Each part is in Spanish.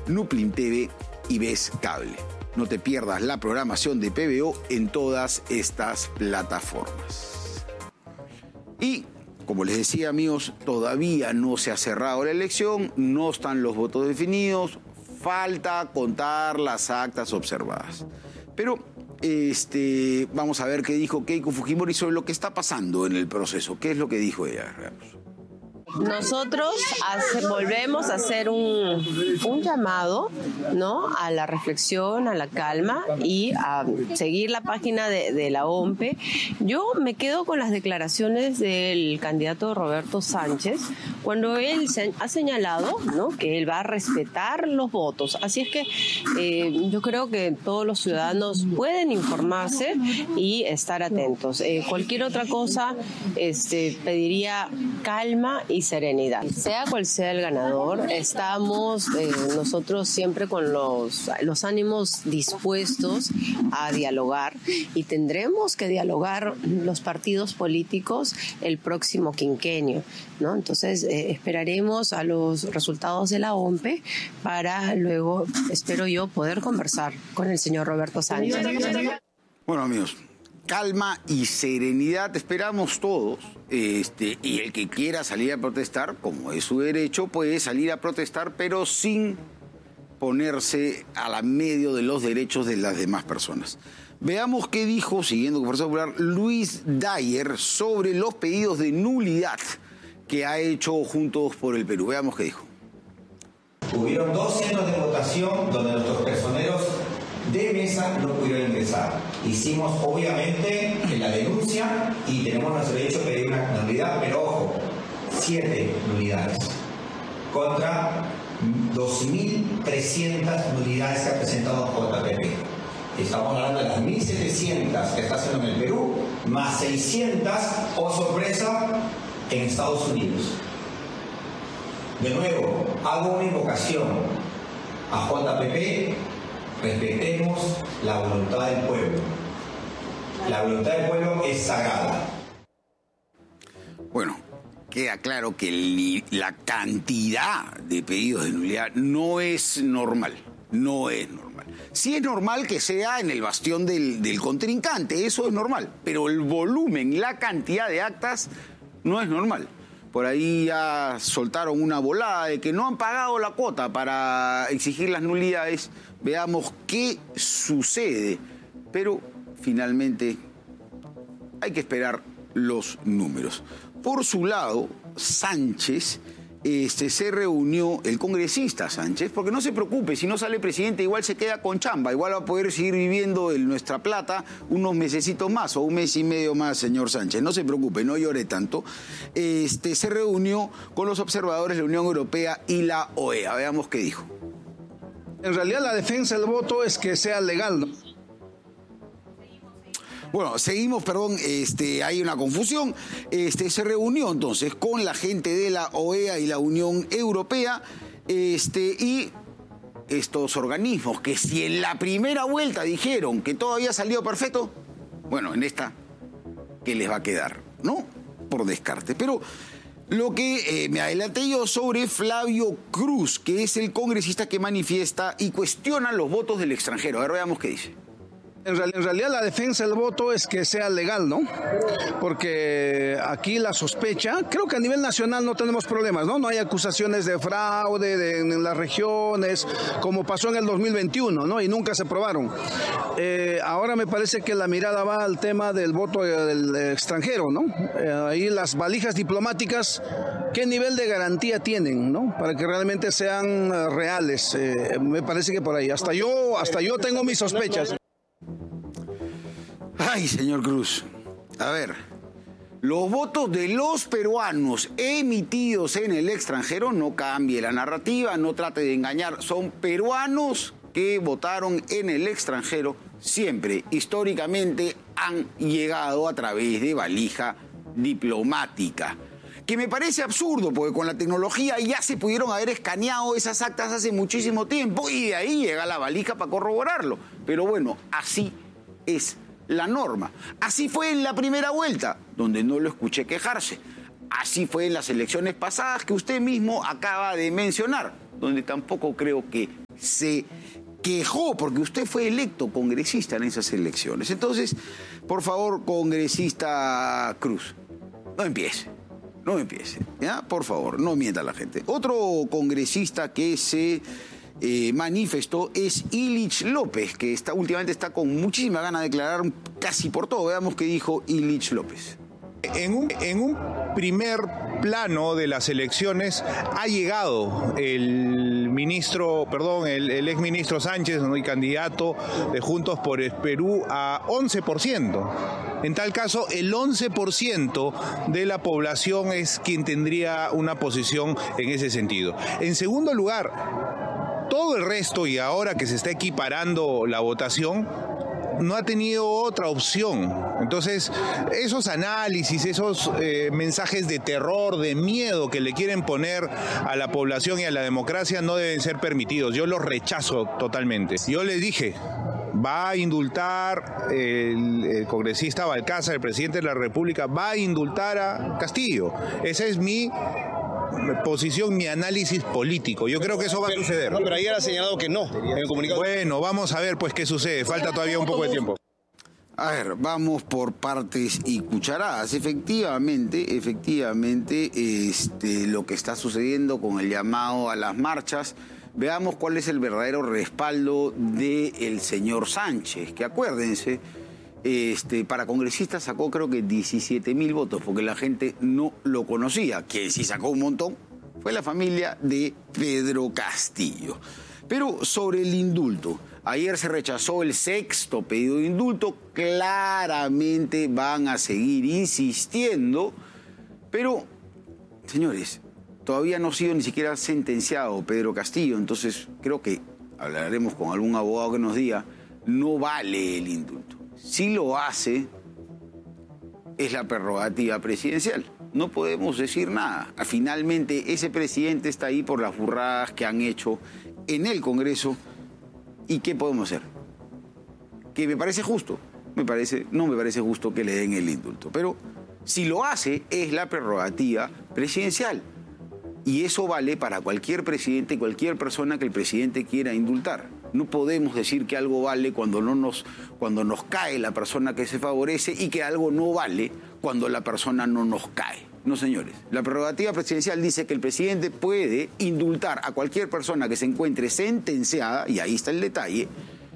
Nuplin TV y Ves Cable. No te pierdas la programación de PBO en todas estas plataformas. Y, como les decía, amigos, todavía no se ha cerrado la elección, no están los votos definidos, falta contar las actas observadas. Pero vamos a ver qué dijo Keiko Fujimori sobre lo que está pasando en el proceso. ¿Qué es lo que dijo ella? Veamos. Nosotros volvemos a hacer un llamado, ¿no?, a la reflexión, a la calma y a seguir la página de la OMPE. Yo me quedo con las declaraciones del candidato Roberto Sánchez cuando él ha señalado, ¿no?, que él va a respetar los votos. Así es que yo creo que todos los ciudadanos pueden informarse y estar atentos. Cualquier otra cosa pediría calma y serenidad. Sea cual sea el ganador, estamos nosotros siempre con los ánimos dispuestos a dialogar y tendremos que dialogar los partidos políticos el próximo quinquenio, ¿no? Entonces esperaremos a los resultados de la OMPE para luego, espero yo, poder conversar con el señor Roberto Sánchez. Bueno, amigos, calma y serenidad esperamos todos, y el que quiera salir a protestar, como es su derecho, puede salir a protestar, pero sin ponerse a la medio de los derechos de las demás personas. Veamos qué dijo, siguiendo con Fuerza Popular, Luis Dyer sobre los pedidos de nulidad que ha hecho Juntos por el Perú. Veamos qué dijo. Hubieron 2 centros de votación donde nuestros personeros de mesa no pudieron ingresar. Hicimos obviamente la denuncia y tenemos nuestro derecho a pedir una nulidad, pero ojo, 7 nulidades contra 2.300 nulidades que ha presentado JPP. Estamos hablando de las 1.700 que está haciendo en el Perú, más 600, oh sorpresa, en Estados Unidos. De nuevo, hago una invocación a JPP. Respetemos la voluntad del pueblo. La voluntad del pueblo es sagrada. Bueno, queda claro que la cantidad de pedidos de nulidad no es normal. No es normal. Sí es normal que sea en el bastión del contrincante, eso es normal. Pero el volumen, la cantidad de actas no es normal. Por ahí ya soltaron una volada de que no han pagado la cuota para exigir las nulidades. Veamos qué sucede. Pero finalmente hay que esperar los números. Por su lado, Sánchez se reunió, el congresista Sánchez, porque no se preocupe, si no sale presidente igual se queda con chamba, igual va a poder seguir viviendo en nuestra plata unos mesecitos más o un mes y medio más, señor Sánchez, no se preocupe, no llore tanto. Se reunió con los observadores de la Unión Europea y la OEA, veamos qué dijo. En realidad la defensa del voto es que sea legal, ¿no? Bueno, seguimos, hay una confusión. Se reunió entonces con la gente de la OEA y la Unión Europea, y estos organismos que si en la primera vuelta dijeron que todo había salido perfecto, bueno, en esta, ¿qué les va a quedar? ¿No? Por descarte. Pero lo que me adelanté yo sobre Flavio Cruz, que es el congresista que manifiesta y cuestiona los votos del extranjero. A ver, veamos qué dice. En realidad la defensa del voto es que sea legal, ¿no? Porque aquí la sospecha, creo que a nivel nacional no tenemos problemas, ¿no? No hay acusaciones de fraude en las regiones, como pasó en el 2021, ¿no? Y nunca se probaron. Ahora me parece que la mirada va al tema del voto del extranjero, ¿no? Ahí las valijas diplomáticas, ¿qué nivel de garantía tienen, ¿no? Para que realmente sean reales. Me parece que por ahí. Hasta yo tengo mis sospechas. Ay, señor Cruz, a ver, los votos de los peruanos emitidos en el extranjero, no cambie la narrativa, no trate de engañar, son peruanos que votaron en el extranjero, siempre, históricamente, han llegado a través de valija diplomática. Que me parece absurdo, porque con la tecnología ya se pudieron haber escaneado esas actas hace muchísimo tiempo y de ahí llega la valija para corroborarlo. Pero bueno, así es la norma. Así fue en la primera vuelta, donde no lo escuché quejarse. Así fue en las elecciones pasadas que usted mismo acaba de mencionar, donde tampoco creo que se quejó porque usted fue electo congresista en esas elecciones. Entonces, por favor, congresista Cruz, no empiece, ¿ya? Por favor, no mienta a la gente. Otro congresista que se manifestó es Illich López, que últimamente está con muchísima ganas de declarar casi por todo. Veamos qué dijo Illich López. En un primer plano de las elecciones ha llegado el exministro Sánchez, ¿no?, y candidato de Juntos por el Perú, a 11%. En tal caso, el 11% de la población es quien tendría una posición en ese sentido. En segundo lugar, todo el resto, y ahora que se está equiparando la votación, no ha tenido otra opción. Entonces, esos análisis, esos mensajes de terror, de miedo que le quieren poner a la población y a la democracia no deben ser permitidos. Yo los rechazo totalmente. Yo les dije, va a indultar el congresista Balcázar, el presidente de la República, va a indultar a Castillo. Esa es mi posición, mi análisis político. Yo creo que eso va a suceder. No, pero ayer ha señalado que no, en el comunicado. Bueno, vamos a ver pues qué sucede. Falta todavía un poco de tiempo. A ver, vamos por partes y cucharadas. Efectivamente, lo que está sucediendo con el llamado a las marchas, veamos cuál es el verdadero respaldo del señor Sánchez, que acuérdense, para congresista sacó creo que 17.000 votos, porque la gente no lo conocía. Quien sí sacó un montón fue la familia de Pedro Castillo. Pero sobre el indulto, ayer se rechazó el 6º pedido de indulto, claramente van a seguir insistiendo, pero, señores, todavía no ha sido ni siquiera sentenciado Pedro Castillo, entonces creo que hablaremos con algún abogado que nos diga, no vale el indulto. Si lo hace, es la prerrogativa presidencial. No podemos decir nada. Finalmente, ese presidente está ahí por las burradas que han hecho en el Congreso. ¿Y qué podemos hacer? Que me parece justo. No me parece justo que le den el indulto. Pero si lo hace, es la prerrogativa presidencial. Y eso vale para cualquier presidente, cualquier persona que el presidente quiera indultar. No podemos decir que algo vale cuando nos cae la persona que se favorece y que algo no vale cuando la persona no nos cae. No, señores. La prerrogativa presidencial dice que el presidente puede indultar a cualquier persona que se encuentre sentenciada, y ahí está el detalle,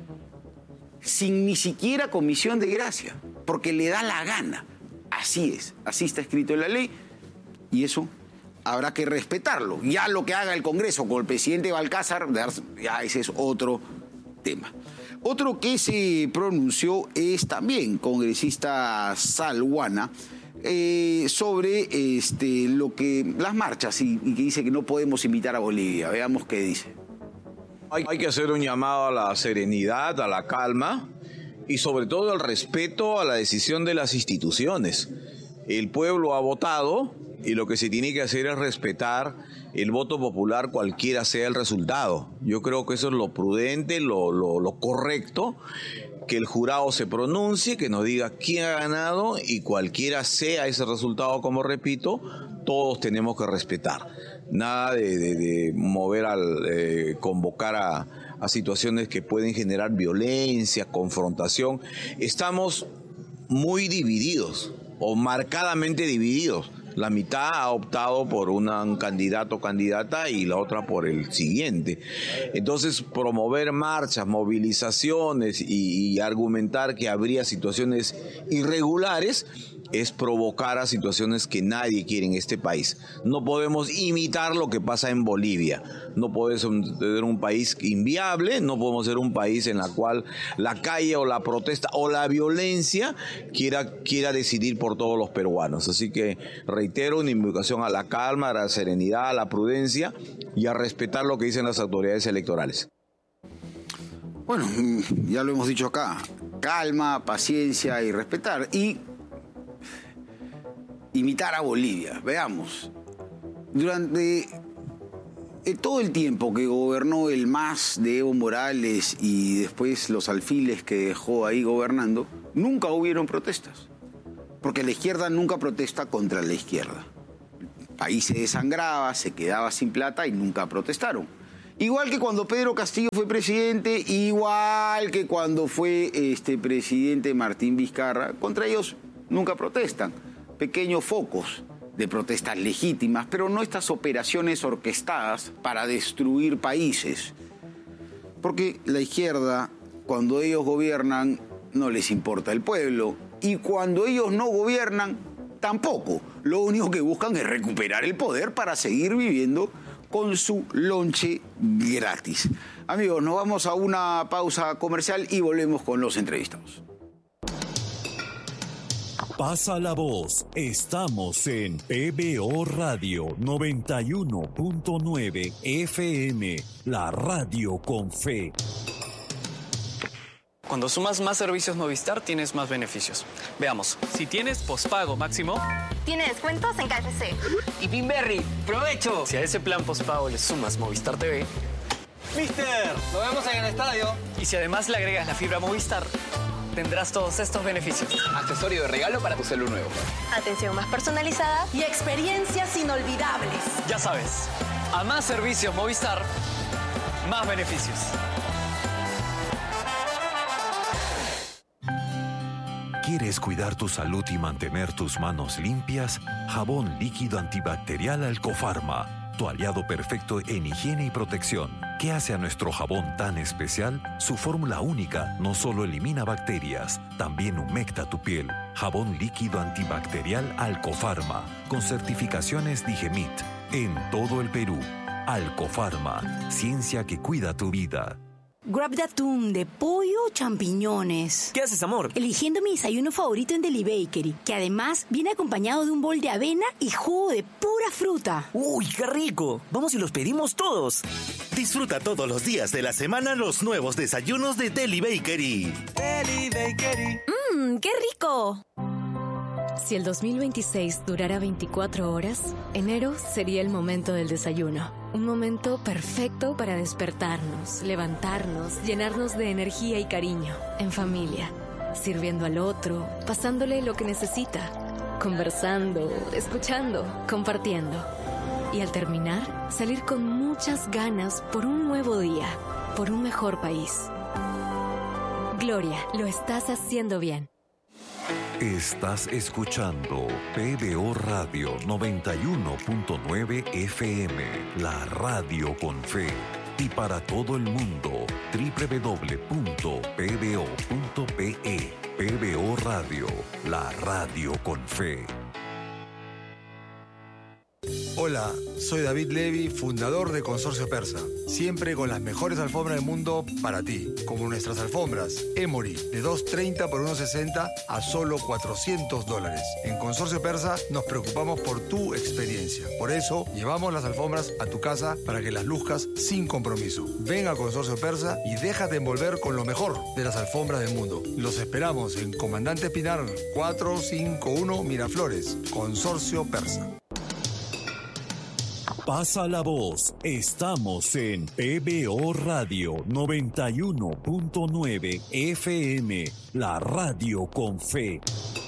sin ni siquiera comisión de gracia, porque le da la gana. Así es, así está escrito en la ley, y eso habrá que respetarlo. Ya lo que haga el Congreso con el presidente Balcázar, ya ese es otro tema. Otro que se pronunció es también congresista Salguana sobre las marchas y que dice que no podemos invitar a Bolivia. Veamos qué dice. Hay que hacer un llamado a la serenidad, a la calma y sobre todo al respeto a la decisión de las instituciones. El pueblo ha votado y lo que se tiene que hacer es respetar el voto popular, cualquiera sea el resultado. Yo creo que eso es lo prudente, lo correcto, que el jurado se pronuncie, que nos diga quién ha ganado y cualquiera sea ese resultado, como repito, todos tenemos que respetar. Nada de mover convocar a situaciones que pueden generar violencia, confrontación. Estamos muy divididos o marcadamente divididos. La mitad ha optado por un candidato o candidata y la otra por el siguiente. Entonces, promover marchas, movilizaciones y argumentar que habría situaciones irregulares es provocar a situaciones que nadie quiere en este país. No podemos imitar lo que pasa en Bolivia. No podemos ser un país inviable, no podemos ser un país en la cual la calle o la protesta o la violencia quiera decidir por todos los peruanos. Así que reitero una invitación a la calma, a la serenidad, a la prudencia y a respetar lo que dicen las autoridades electorales. Bueno, ya lo hemos dicho acá, calma, paciencia y respetar. Y imitar a Bolivia. Veamos, durante todo el tiempo que gobernó el MAS de Evo Morales y después los alfiles que dejó ahí gobernando, nunca hubieron protestas, porque la izquierda nunca protesta contra la izquierda. El país se desangraba, se quedaba sin plata y nunca protestaron. Igual que cuando Pedro Castillo fue presidente, igual que cuando fue presidente Martín Vizcarra, contra ellos nunca protestan. Pequeños focos de protestas legítimas, pero no estas operaciones orquestadas para destruir países. Porque la izquierda, cuando ellos gobiernan, no les importa el pueblo. Y cuando ellos no gobiernan, tampoco. Lo único que buscan es recuperar el poder para seguir viviendo con su lonche gratis. Amigos, nos vamos a una pausa comercial y volvemos con los entrevistados. Pasa la voz. Estamos en PBO Radio 91.9 FM, la radio con fe. Cuando sumas más servicios Movistar, tienes más beneficios. Veamos. Si tienes pospago máximo, tiene descuentos en KFC. Y Pinberry, ¡provecho! Si a ese plan pospago le sumas Movistar TV, ¡Mister! ¡Nos vemos en el estadio! Y si además le agregas la fibra Movistar, tendrás todos estos beneficios. Accesorio de regalo para tu celular nuevo. Atención más personalizada y experiencias inolvidables. Ya sabes, a más servicios Movistar, más beneficios. ¿Quieres cuidar tu salud y mantener tus manos limpias? Jabón líquido antibacterial Alcofarma, tu aliado perfecto en higiene y protección. ¿Qué hace a nuestro jabón tan especial? Su fórmula única no solo elimina bacterias, también humecta tu piel. Jabón líquido antibacterial Alcofarma, con certificaciones Digemit, en todo el Perú. Alcofarma, ciencia que cuida tu vida. Grab de atún, de pollo o champiñones. ¿Qué haces, amor? Eligiendo mi desayuno favorito en Deli Bakery, que además viene acompañado de un bol de avena y jugo de pura fruta. ¡Uy, qué rico! Vamos y los pedimos todos. Disfruta todos los días de la semana los nuevos desayunos de Deli Bakery. Deli Bakery. ¡Qué rico! Si el 2026 durara 24 horas, enero sería el momento del desayuno. Un momento perfecto para despertarnos, levantarnos, llenarnos de energía y cariño, en familia, sirviendo al otro, pasándole lo que necesita, conversando, escuchando, compartiendo. Y al terminar, salir con muchas ganas por un nuevo día, por un mejor país. Gloria, lo estás haciendo bien. Estás escuchando PBO Radio 91.9 FM, la radio con fe. Y para todo el mundo, www.pbo.pe. PBO Radio, la radio con fe. Hola, soy David Levy, fundador de Consorcio Persa. Siempre con las mejores alfombras del mundo para ti. Como nuestras alfombras Emory, de $230 por $160 a solo $400. En Consorcio Persa nos preocupamos por tu experiencia. Por eso, llevamos las alfombras a tu casa para que las luzcas sin compromiso. Ven a Consorcio Persa y déjate envolver con lo mejor de las alfombras del mundo. Los esperamos en Comandante Pinar 451 Miraflores. Consorcio Persa. Pasa la voz. Estamos en PBO Radio 91.9 FM, la radio con fe.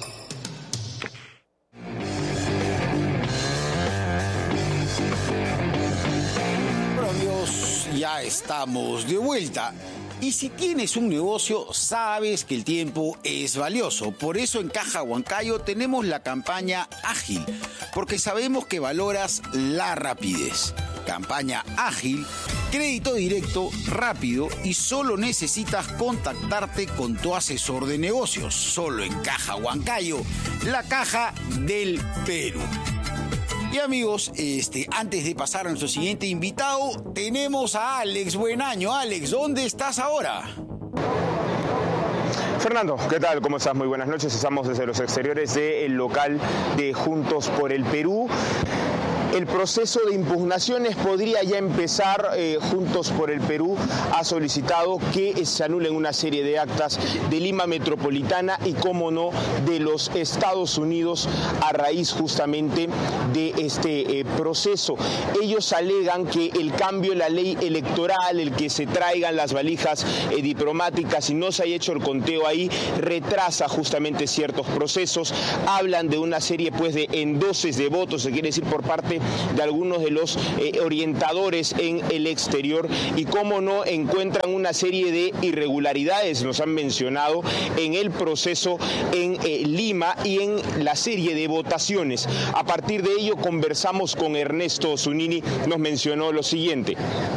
Bueno, amigos, ya estamos de vuelta. Y si tienes un negocio, sabes que el tiempo es valioso. Por eso en Caja Huancayo tenemos la campaña Ágil, porque sabemos que valoras la rapidez. Campaña Ágil, crédito directo, rápido y solo necesitas contactarte con tu asesor de negocios. Solo en Caja Huancayo, la caja del Perú. Y amigos, antes de pasar a nuestro siguiente invitado, tenemos a Alex Buenaño. Alex, ¿dónde estás ahora? Fernando, ¿qué tal? ¿Cómo estás? Muy buenas noches. Estamos desde los exteriores del local de Juntos por el Perú. El proceso de impugnaciones podría ya empezar. Juntos por el Perú ha solicitado que se anulen una serie de actas de Lima Metropolitana y, cómo no, de los Estados Unidos a raíz justamente de este proceso. Ellos alegan que el cambio en la ley electoral, el que se traigan las valijas diplomáticas y no se haya hecho el conteo ahí, retrasa justamente ciertos procesos. Hablan de una serie pues de endoses de votos, se quiere decir por parte de algunos de los orientadores en el exterior y, cómo no, encuentran una serie de irregularidades, nos han mencionado, en el proceso en Lima y en la serie de votaciones. A partir de ello conversamos con Ernesto Zunini, nos mencionó lo siguiente.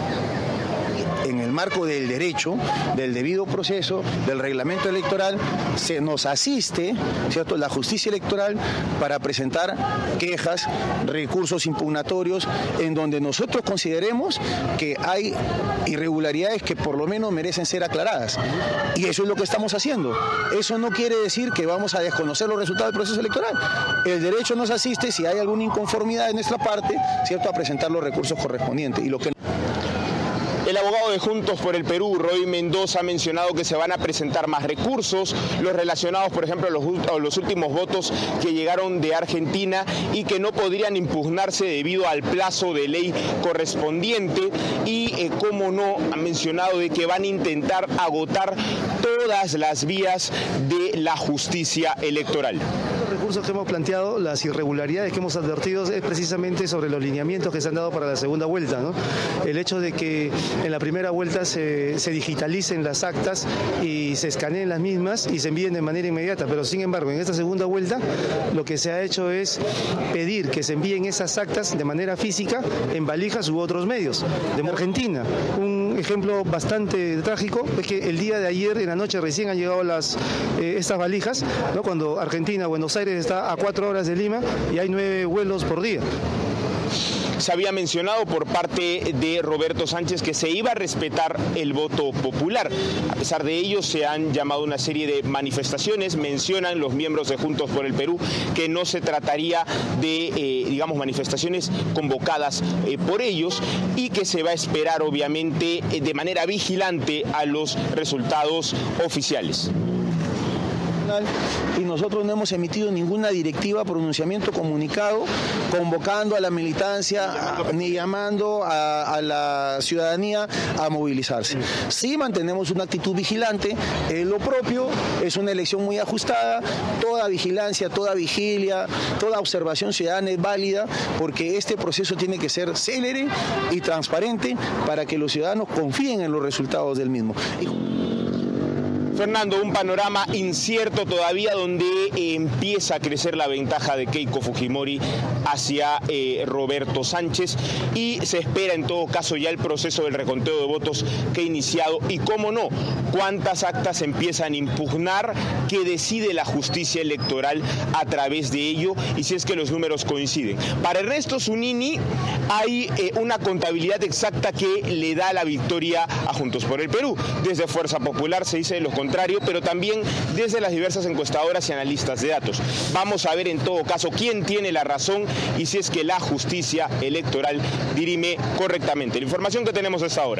En el marco del derecho, del debido proceso, del reglamento electoral, se nos asiste, ¿cierto?, la justicia electoral para presentar quejas, recursos impugnatorios, en donde nosotros consideremos que hay irregularidades que por lo menos merecen ser aclaradas. Y eso es lo que estamos haciendo. Eso no quiere decir que vamos a desconocer los resultados del proceso electoral. El derecho nos asiste, si hay alguna inconformidad de nuestra parte, ¿cierto?, a presentar los recursos correspondientes. Y lo que... El abogado de Juntos por el Perú, Roy Mendoza, ha mencionado que se van a presentar más recursos, los relacionados, por ejemplo, a los últimos votos que llegaron de Argentina y que no podrían impugnarse debido al plazo de ley correspondiente. Y, cómo no, ha mencionado de que van a intentar agotar todas las vías de la justicia electoral. Los recursos que hemos planteado, las irregularidades que hemos advertido, es precisamente sobre los lineamientos que se han dado para la segunda vuelta, ¿no? El hecho de que en la primera vuelta se digitalicen las actas y se escaneen las mismas y se envíen de manera inmediata, pero sin embargo en esta segunda vuelta lo que se ha hecho es pedir que se envíen esas actas de manera física en valijas u otros medios. De Argentina, un ejemplo bastante trágico es que el día de ayer en la noche recién han llegado estas valijas, ¿no?, cuando Argentina, Buenos Aires está a 4 horas de Lima y hay 9 vuelos por día. Se había mencionado por parte de Roberto Sánchez que se iba a respetar el voto popular. A pesar de ello, se han llamado una serie de manifestaciones. Mencionan los miembros de Juntos por el Perú que no se trataría de, manifestaciones convocadas por ellos y que se va a esperar, obviamente, de manera vigilante a los resultados oficiales. Y nosotros no hemos emitido ninguna directiva, pronunciamiento, comunicado convocando a la militancia ni llamando a la ciudadanía a movilizarse. Sí mantenemos una actitud vigilante, lo propio, es una elección muy ajustada, toda vigilancia, toda vigilia, toda observación ciudadana es válida porque este proceso tiene que ser célere y transparente para que los ciudadanos confíen en los resultados del mismo. Fernando, un panorama incierto todavía donde empieza a crecer la ventaja de Keiko Fujimori hacia Roberto Sánchez y se espera en todo caso ya el proceso del reconteo de votos que ha iniciado y, cómo no, cuántas actas empiezan a impugnar, que decide la justicia electoral a través de ello y si es que los números coinciden. Para Ernesto Zunini hay una contabilidad exacta que le da la victoria a Juntos por el Perú. Desde Fuerza Popular se dice lo contrario, pero también desde las diversas encuestadoras y analistas de datos. Vamos a ver en todo caso quién tiene la razón y si es que la justicia electoral dirime correctamente. La información que tenemos hasta ahora.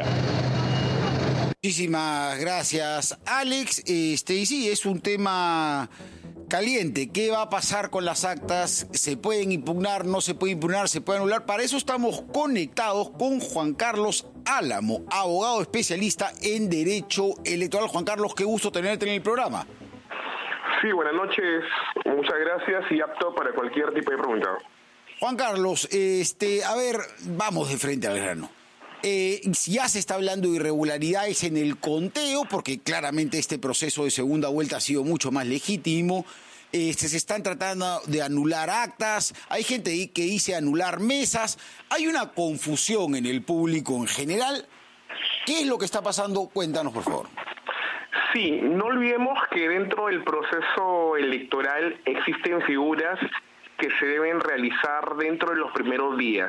Muchísimas gracias, Alex. Y sí, es un tema caliente. ¿Qué va a pasar con las actas? ¿Se pueden impugnar? ¿No se puede impugnar? ¿Se puede anular? Para eso estamos conectados con Juan Carlos Álamo, abogado especialista en Derecho Electoral. Juan Carlos, qué gusto tenerte en el programa. Sí, buenas noches. Muchas gracias y apto para cualquier tipo de pregunta. Juan Carlos, a ver, vamos de frente al grano. Ya se está hablando de irregularidades en el conteo, porque claramente este proceso de segunda vuelta ha sido mucho más legítimo. Se están tratando de anular actas, hay gente que dice anular mesas, hay una confusión en el público en general. ¿Qué es lo que está pasando? Cuéntanos, por favor. Sí, no olvidemos que dentro del proceso electoral existen figuras que se deben realizar dentro de los primeros días.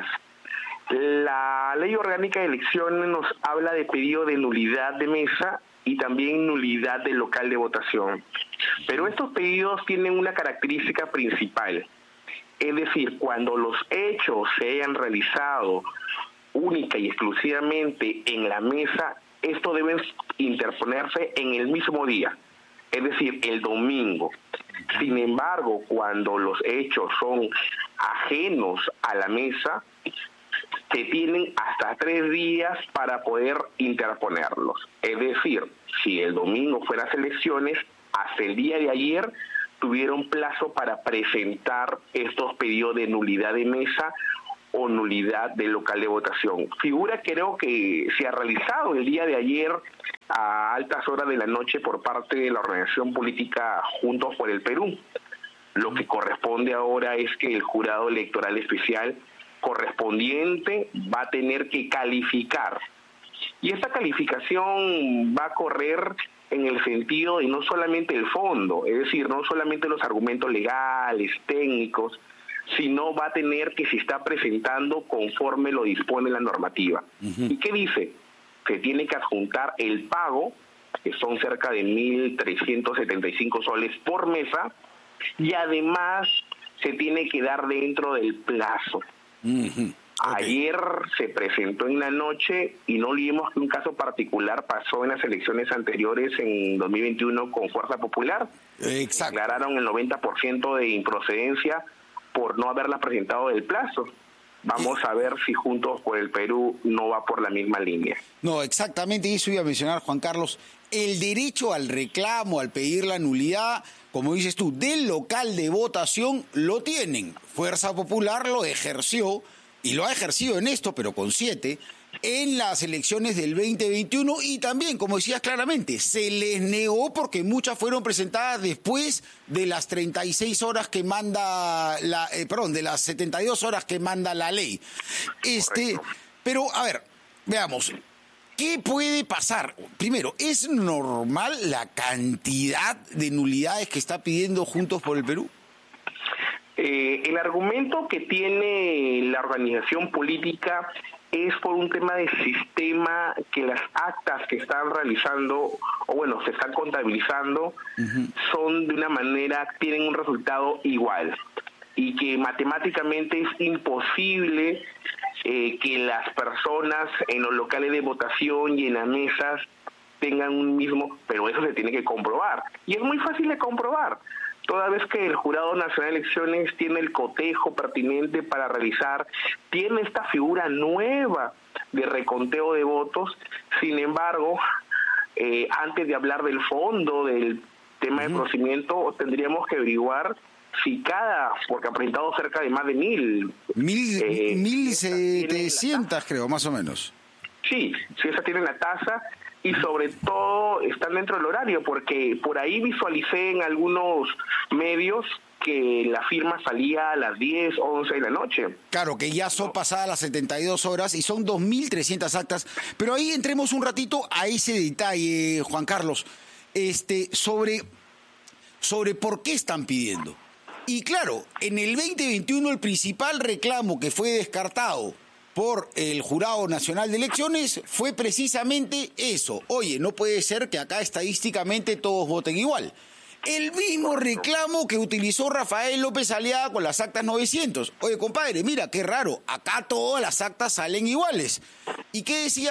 La Ley Orgánica de Elecciones nos habla de pedido de nulidad de mesa y también nulidad del local de votación. Pero estos pedidos tienen una característica principal. Es decir, cuando los hechos se hayan realizado única y exclusivamente en la mesa, estos deben interponerse en el mismo día, es decir, el domingo. Sin embargo, cuando los hechos son ajenos a la mesa, se tienen hasta 3 días para poder interponerlos. Es decir, si el domingo fueran las elecciones, hasta el día de ayer tuvieron plazo para presentar estos pedidos de nulidad de mesa o nulidad del local de votación. Figura creo que se ha realizado el día de ayer a altas horas de la noche por parte de la organización política Juntos por el Perú. Lo que corresponde ahora es que el jurado electoral especial correspondiente va a tener que calificar. Y esta calificación va a correr en el sentido de no solamente el fondo, es decir, no solamente los argumentos legales, técnicos, sino va a tener que se está presentando conforme lo dispone la normativa. ¿Y qué dice? Se tiene que adjuntar el pago, que son cerca de 1.375 soles por mesa, y además se tiene que dar dentro del plazo. Ayer se presentó en la noche y no olvidemos que un caso particular pasó en las elecciones anteriores en 2021 con Fuerza Popular. Exacto. Declararon el 90% de improcedencia por no haberla presentado del plazo. Vamos a ver si Juntos por el Perú no va por la misma línea. No, exactamente eso iba a mencionar, Juan Carlos. El derecho al reclamo, al pedir la nulidad, como dices tú, del local de votación lo tienen. Fuerza Popular lo ejerció, y lo ha ejercido en esto, pero con 7, en las elecciones del 2021, y también, como decías claramente, se les negó porque muchas fueron presentadas después de las 36 horas que manda de las 72 horas que manda la ley. Pero, a ver, veamos, ¿qué puede pasar? Primero, ¿es normal la cantidad de nulidades que está pidiendo Juntos por el Perú? El argumento que tiene la organización política es por un tema de sistema, que las actas que están realizando, o bueno, se están contabilizando, son de una manera, tienen un resultado igual, y que matemáticamente es imposible que las personas en los locales de votación y en las mesas tengan un mismo, pero eso se tiene que comprobar, y es muy fácil de comprobar. Toda vez que el Jurado Nacional de Elecciones tiene el cotejo pertinente para realizar, tiene esta figura nueva de reconteo de votos. Sin embargo, antes de hablar del fondo, del tema de procedimiento, tendríamos que averiguar si porque ha presentado cerca de más de 1.700 creo, más o menos. Sí, si esa tiene la tasa. Y sobre todo están dentro del horario, porque por ahí visualicé en algunos medios que la firma salía a las 10, 11 de la noche. Claro, que ya son pasadas las 72 horas y son 2.300 actas. Pero ahí entremos un ratito a ese detalle, Juan Carlos, sobre por qué están pidiendo. Y claro, en el 2021 el principal reclamo que fue descartado por el Jurado Nacional de Elecciones fue precisamente eso. Oye, no puede ser que acá estadísticamente todos voten igual. El mismo reclamo que utilizó Rafael López Aliaga con las actas 900. Oye, compadre, mira, qué raro, acá todas las actas salen iguales. ¿Y qué decía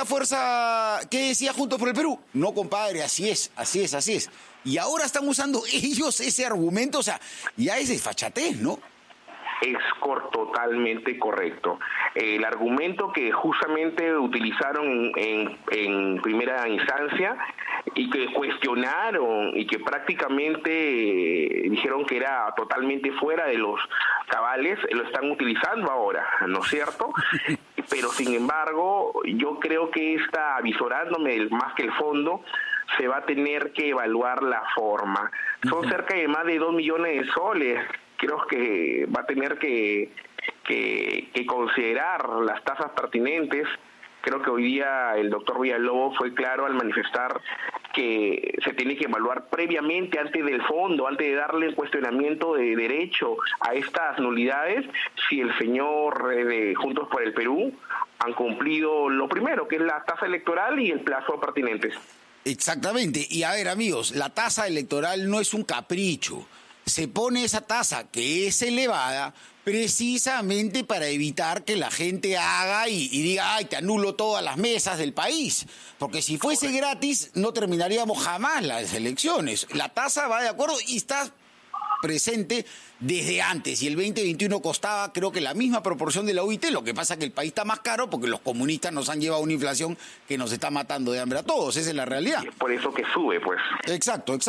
Juntos por el Perú? No, compadre, así es. Y ahora están usando ellos ese argumento, o sea, ya es desfachatez, ¿no? Es totalmente correcto. El argumento que justamente utilizaron en primera instancia y que cuestionaron y que prácticamente dijeron que era totalmente fuera de los cabales, lo están utilizando ahora, ¿no es cierto? Pero sin embargo, yo creo que avisorándome más que el fondo, se va a tener que evaluar la forma. Son cerca de más de 2 millones de soles. Creo que va a tener que considerar las tasas pertinentes. Creo que hoy día el doctor Villalobos fue claro al manifestar que se tiene que evaluar previamente, antes del fondo, antes de darle el cuestionamiento de derecho a estas nulidades, si el señor de Juntos por el Perú han cumplido lo primero, que es la tasa electoral y el plazo pertinentes. Exactamente. Y a ver, amigos, la tasa electoral no es un capricho. Se pone esa tasa que es elevada precisamente para evitar que la gente haga y diga, ay, te anulo todas las mesas del país. Porque si fuese gratis, no terminaríamos jamás las elecciones. La tasa va de acuerdo y está presente desde antes. Y el 2021 costaba, creo que la misma proporción de la OIT. Lo que pasa es que el país está más caro porque los comunistas nos han llevado una inflación que nos está matando de hambre a todos. Esa es la realidad. Y es por eso que sube, pues. Exacto.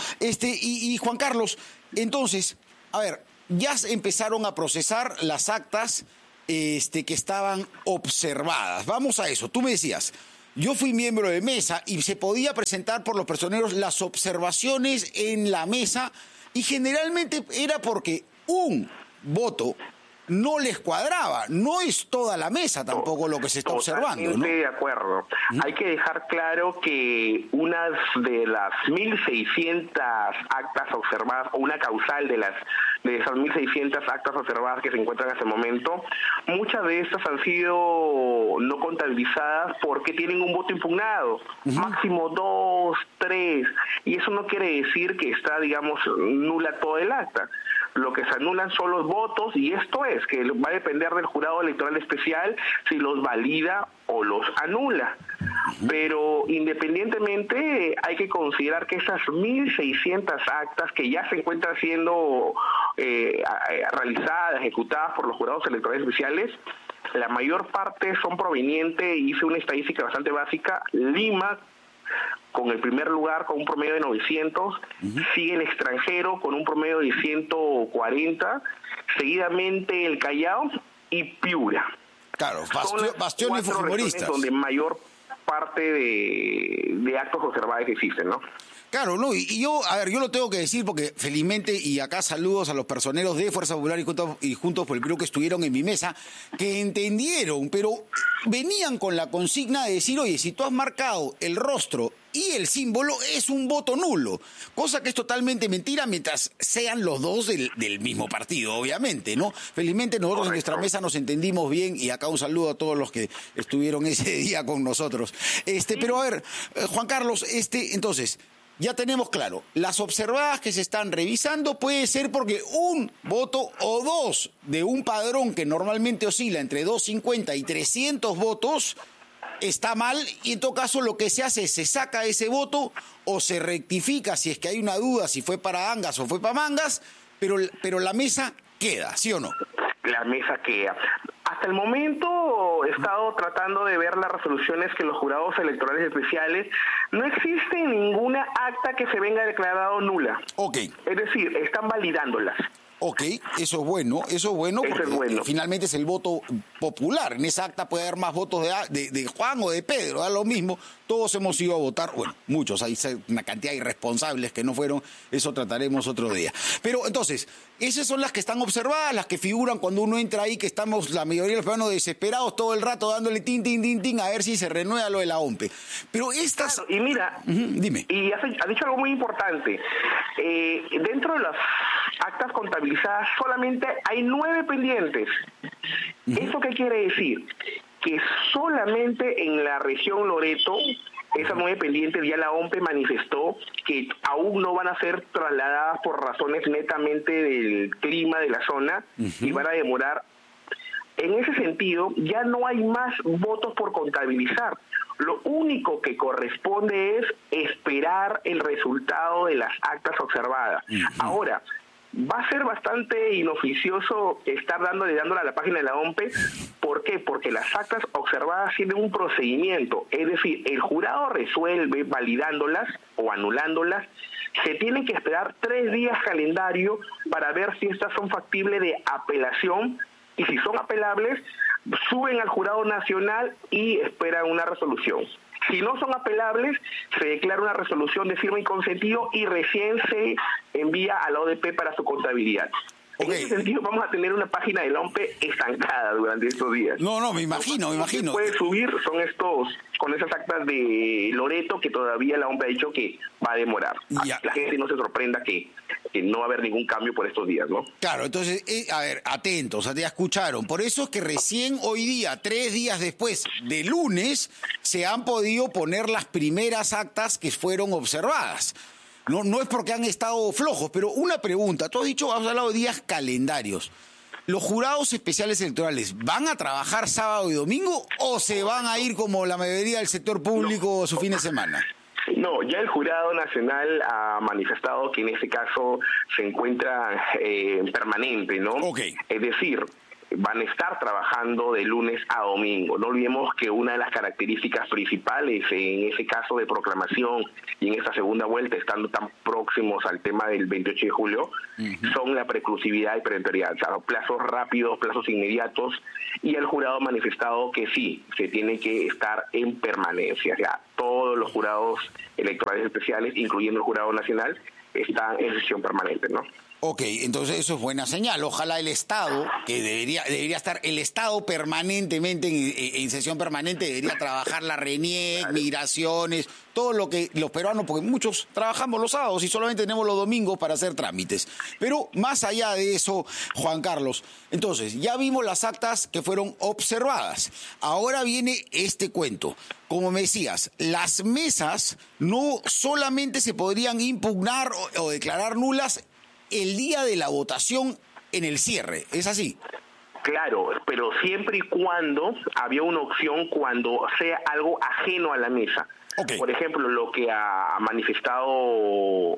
Y Juan Carlos, entonces, a ver, ya empezaron a procesar las actas que estaban observadas. Vamos a eso. Tú me decías, yo fui miembro de mesa y se podía presentar por los personeros las observaciones en la mesa y generalmente era porque un voto no les cuadraba. No es toda la mesa tampoco lo que se está observando, ¿no? De acuerdo. Hay que dejar claro que unas de las 1.600 actas observadas, o una causal de esas 1.600 actas observadas que se encuentran hasta el momento, muchas de estas han sido no contabilizadas porque tienen un voto impugnado, máximo 2, 3, y eso no quiere decir que está, digamos, nula todo el acta. Lo que se anulan son los votos, y esto es que va a depender del jurado electoral especial si los valida o los anula. Pero independientemente hay que considerar que esas 1.600 actas que ya se encuentran siendo realizadas, ejecutadas por los jurados electorales especiales, la mayor parte son provenientes, hice una estadística bastante básica, Lima con el primer lugar con un promedio de 900, sigue el extranjero con un promedio de 140, seguidamente el Callao y Piura. Claro, bastiones fujimoristas. Donde mayor parte de actos observados existen, ¿no? Claro, no, y yo lo tengo que decir porque felizmente, y acá saludos a los personeros de Fuerza Popular y Juntos por el Perú que estuvieron en mi mesa, que entendieron, pero venían con la consigna de decir, oye, si tú has marcado el rostro y el símbolo, es un voto nulo, cosa que es totalmente mentira mientras sean los dos del mismo partido, obviamente, ¿no? Felizmente nosotros en nuestra mesa nos entendimos bien, y acá un saludo a todos los que estuvieron ese día con nosotros. Pero a ver, Juan Carlos, entonces, ya tenemos claro, las observadas que se están revisando puede ser porque un voto o dos de un padrón que normalmente oscila entre 250 y 300 votos está mal, y en todo caso lo que se hace es se saca ese voto o se rectifica si es que hay una duda si fue para Angas o fue para Mangas, pero la mesa queda, ¿sí o no? La mesa queda. Hasta el momento he estado tratando de ver las resoluciones que los jurados electorales especiales, no existe ninguna acta que se venga declarado nula. Ok. Es decir, están validándolas. Ok, eso es bueno porque finalmente es el voto popular. En esa acta puede haber más votos de Juan o de Pedro, da lo mismo. Todos hemos ido a votar, bueno, muchos, hay una cantidad de irresponsables que no fueron, eso trataremos otro día. Pero entonces, esas son las que están observadas, las que figuran cuando uno entra ahí, que estamos la mayoría de los peruanos desesperados todo el rato dándole tin, a ver si se renueva lo de la OMPE. Pero estas... Claro, y mira, dime. Y has dicho algo muy importante. Dentro de las actas contabilizadas solamente hay 9 pendientes. ¿Eso qué quiere decir? Que solamente en la región Loreto, esas 9 pendientes, ya la OMPE manifestó que aún no van a ser trasladadas por razones netamente del clima de la zona y van a demorar. En ese sentido, ya no hay más votos por contabilizar. Lo único que corresponde es esperar el resultado de las actas observadas. Ahora, va a ser bastante inoficioso estar dándole a la página de la OMPE. ¿Por qué? Porque las actas observadas tienen un procedimiento. Es decir, el jurado resuelve validándolas o anulándolas. Se tienen que esperar 3 días calendario para ver si estas son factibles de apelación, y si son apelables, suben al jurado nacional y esperan una resolución. Si no son apelables, se declara una resolución de firma y consentido y recién se envía a la ODP para su contabilidad. En ese sentido, vamos a tener una página de la OMPE estancada durante estos días. No, me imagino. Lo que puede subir son con esas actas de Loreto, que todavía la OMPE ha dicho que va a demorar. La gente no se sorprenda que no va a haber ningún cambio por estos días, ¿no? Claro, entonces, a ver, atentos, ya escucharon. Por eso es que recién hoy día, 3 días después de lunes, se han podido poner las primeras actas que fueron observadas. No es porque han estado flojos, pero una pregunta. Tú has hablado de días calendarios. ¿Los jurados especiales electorales van a trabajar sábado y domingo o se van a ir como la mayoría del sector público su fin de semana? No, ya el Jurado Nacional ha manifestado que en este caso se encuentra permanente, ¿no? Okay. Es decir, van a estar trabajando de lunes a domingo. No olvidemos que una de las características principales en ese caso de proclamación y en esta segunda vuelta, estando tan próximos al tema del 28 de julio, son la preclusividad y perentoriedad, o sea, plazos rápidos, plazos inmediatos, y el jurado ha manifestado que sí, se tiene que estar en permanencia. O sea, todos los jurados electorales especiales, incluyendo el jurado nacional, están en sesión permanente, ¿no? Ok, entonces eso es buena señal. Ojalá el Estado, que debería estar el Estado permanentemente en sesión permanente, debería trabajar la RENIEC, migraciones, todo lo que los peruanos, porque muchos trabajamos los sábados y solamente tenemos los domingos para hacer trámites. Pero más allá de eso, Juan Carlos, entonces ya vimos las actas que fueron observadas. Ahora viene este cuento. Como me decías, las mesas no solamente se podrían impugnar o declarar nulas el día de la votación en el cierre, ¿es así? Claro, pero siempre y cuando había una opción cuando sea algo ajeno a la mesa. Okay. Por ejemplo, lo que ha manifestado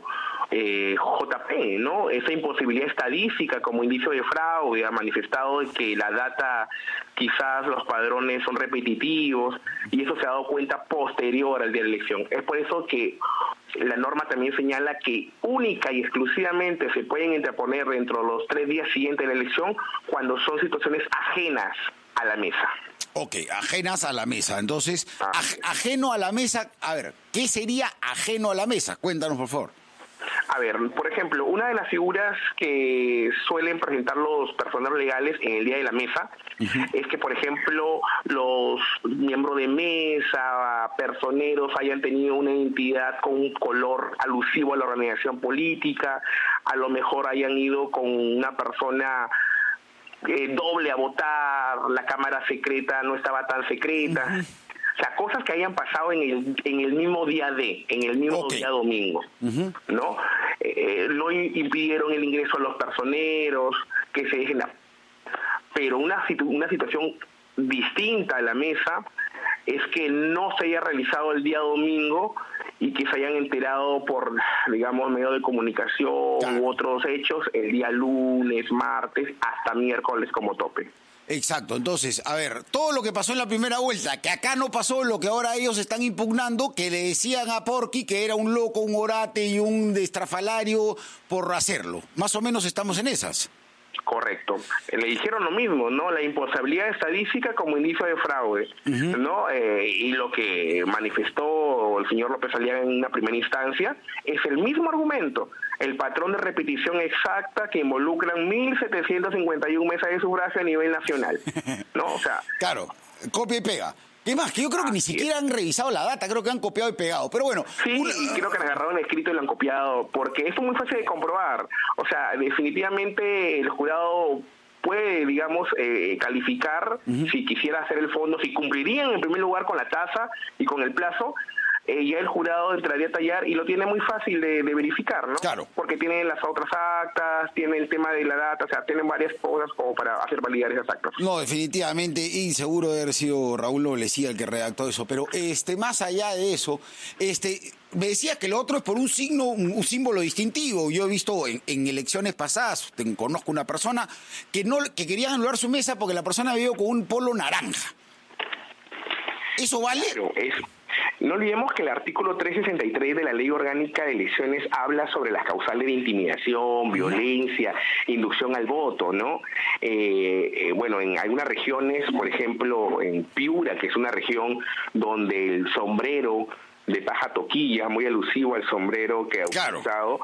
JP, ¿no? Esa imposibilidad estadística como indicio de fraude, ha manifestado que la data, quizás los padrones son repetitivos, y eso se ha dado cuenta posterior al día de la elección. Es por eso que la norma también señala que única y exclusivamente se pueden interponer dentro de los 3 días siguientes de la elección cuando son situaciones ajenas a la mesa. Ok, ajenas a la mesa. Entonces, ajeno a la mesa, a ver, ¿qué sería ajeno a la mesa? Cuéntanos, por favor. A ver, por ejemplo, una de las figuras que suelen presentar los personeros legales en el día de la mesa es que, por ejemplo, los miembros de mesa, personeros, hayan tenido una identidad con un color alusivo a la organización política, a lo mejor hayan ido con una persona doble a votar, la cámara secreta no estaba tan secreta. O sea, cosas que hayan pasado en el mismo día día domingo, ¿no? No impidieron el ingreso a los personeros, que se dejen pero una situación distinta a la mesa es que no se haya realizado el día domingo y que se hayan enterado por, digamos, medio de comunicación u otros hechos el día lunes, martes, hasta miércoles como tope. Exacto, entonces, a ver, todo lo que pasó en la primera vuelta, que acá no pasó, lo que ahora ellos están impugnando, que le decían a Porky que era un loco, un orate y un estrafalario por hacerlo. Más o menos estamos en esas. Correcto. Le dijeron lo mismo, ¿no? La imposibilidad estadística como indicio de fraude, ¿no? Y lo que manifestó el señor López Aliaga en una primera instancia es el mismo argumento, el patrón de repetición exacta que involucran 1.751 mesas de sufragio a nivel nacional, ¿no? O sea... Claro, copia y pega. ¿Qué más? Que yo creo que ni siquiera han revisado la data, creo que han copiado y pegado, pero bueno. Sí, creo que han agarrado un escrito y lo han copiado, porque esto es muy fácil de comprobar. O sea, definitivamente el jurado puede, digamos, calificar si quisiera hacer el fondo, si cumplirían en primer lugar con la tasa y con el plazo. Ya el jurado entraría a tallar y lo tiene muy fácil de verificar, ¿no? Claro. Porque tiene las otras actas, tiene el tema de la data, o sea, tienen varias cosas como para hacer validar esas actas. No, definitivamente, y seguro de haber sido Raúl Noblecía el que redactó eso, pero más allá de eso, me decía que lo otro es por un símbolo distintivo. Yo he visto en elecciones pasadas, conozco una persona que quería anular su mesa porque la persona vivió con un polo naranja. ¿Eso vale? Claro, no olvidemos que el artículo 363 de la Ley Orgánica de Elecciones habla sobre las causales de intimidación, violencia, inducción al voto, ¿no? Bueno, en algunas regiones, por ejemplo, en Piura, que es una región donde el sombrero de paja toquilla, muy alusivo al sombrero que ha utilizado,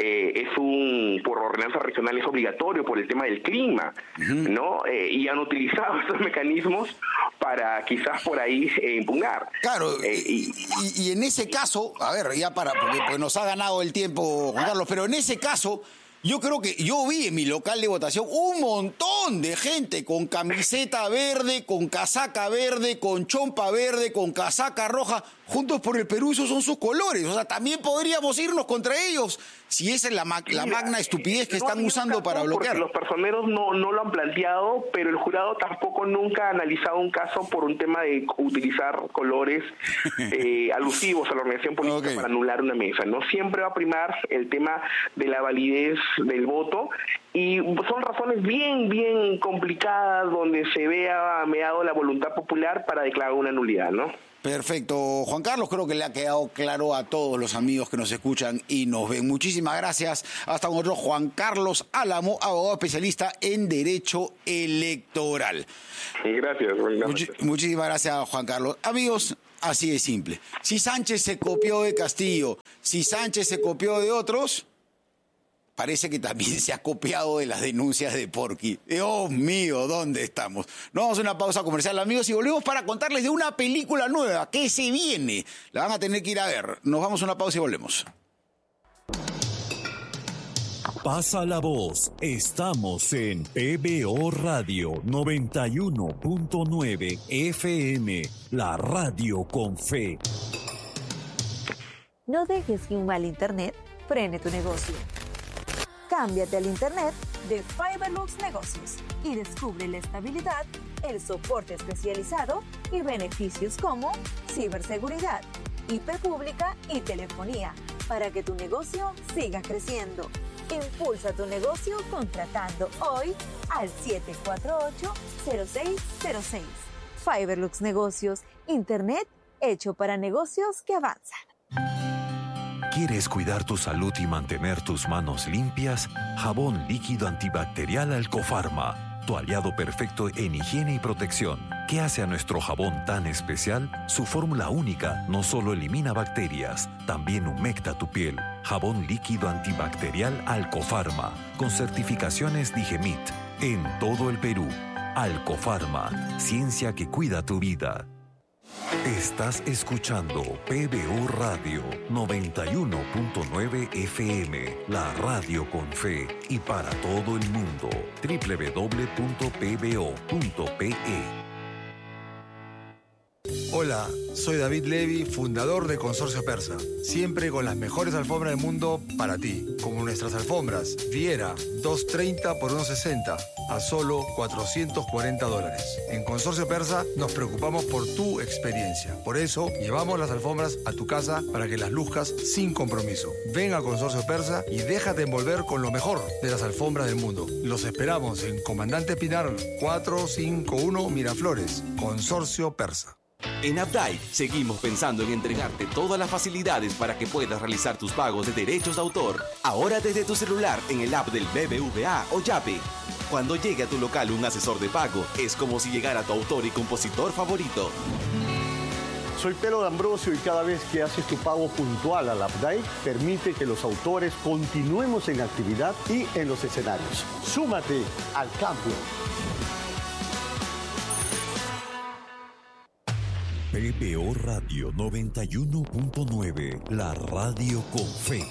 por ordenanza regional es obligatorio por el tema del clima, ¿no? Y han utilizado estos mecanismos para quizás por ahí impugnar. Claro, y en ese caso, a ver, porque pues nos ha ganado el tiempo, Juan Carlos, pero en ese caso, yo creo que yo vi en mi local de votación un montón de gente con camiseta verde, con casaca verde, con chompa verde, con casaca roja, Juntos por el Perú, esos son sus colores. O sea, también podríamos irnos contra ellos si esa es la magna estupidez que están usando para bloquear. Los personeros no lo han planteado, pero el jurado tampoco nunca ha analizado un caso por un tema de utilizar colores alusivos a la organización política para anular una mesa, ¿no? Siempre va a primar el tema de la validez del voto, y son razones bien complicadas donde se vea meado la voluntad popular para declarar una nulidad, ¿no? Perfecto, Juan Carlos, creo que le ha quedado claro a todos los amigos que nos escuchan y nos ven. Muchísimas gracias. Hasta luego, Juan Carlos Álamo, abogado especialista en Derecho Electoral. Gracias. Muchísimas gracias, Juan Carlos. Amigos, así de simple. Si Sánchez se copió de Castillo, si Sánchez se copió de otros, parece que también se ha copiado de las denuncias de Porky. Dios mío, ¿dónde estamos? Nos vamos a una pausa comercial, amigos, y volvemos para contarles de una película nueva que se viene. La van a tener que ir a ver. Nos vamos a una pausa y volvemos. Pasa la voz. Estamos en PBO Radio 91.9 FM, la radio con fe. No dejes que un mal internet frene tu negocio. Cámbiate al internet de Fiberlux Negocios y descubre la estabilidad, el soporte especializado y beneficios como ciberseguridad, IP pública y telefonía para que tu negocio siga creciendo. Impulsa tu negocio contratando hoy al 748-0606. Fiberlux Negocios, internet hecho para negocios que avanzan. ¿Quieres cuidar tu salud y mantener tus manos limpias? Jabón líquido antibacterial Alcofarma, tu aliado perfecto en higiene y protección. ¿Qué hace a nuestro jabón tan especial? Su fórmula única no solo elimina bacterias, también humecta tu piel. Jabón líquido antibacterial Alcofarma, con certificaciones Digemit, en todo el Perú. Alcofarma, ciencia que cuida tu vida. Estás escuchando PBO Radio 91.9 FM, la radio con fe y para todo el mundo. www.pbo.pe. Hola, soy David Levy, fundador de Consorcio Persa. Siempre con las mejores alfombras del mundo para ti. Como nuestras alfombras Viera, 230 por 160, a solo $440. En Consorcio Persa nos preocupamos por tu experiencia. Por eso, llevamos las alfombras a tu casa para que las luzcas sin compromiso. Ven a Consorcio Persa y déjate envolver con lo mejor de las alfombras del mundo. Los esperamos en Comandante Pinar 451 Miraflores. Consorcio Persa. En Updike seguimos pensando en entregarte todas las facilidades para que puedas realizar tus pagos de derechos de autor. Ahora desde tu celular en el app del BBVA o Yape. Cuando llegue a tu local un asesor de pago, es como si llegara tu autor y compositor favorito. Soy Pelo D'Ambrosio y cada vez que haces tu pago puntual al Updike, permite que los autores continuemos en actividad y en los escenarios. Súmate al cambio. PBO Radio 91.9, la radio con fe.